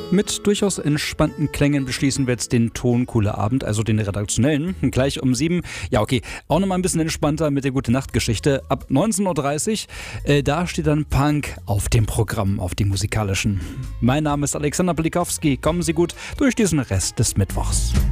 Mit durchaus entspannten Klängen beschließen wir jetzt den Tonkuhle-Abend, also den redaktionellen, gleich um 7. Ja, okay, auch nochmal ein bisschen entspannter mit der Gute-Nacht-Geschichte. Ab 19.30 Uhr, da steht dann Punk auf dem Programm, auf dem musikalischen. Mein Name ist Alexander Pelikowski. Kommen Sie gut durch diesen Rest des Mittwochs.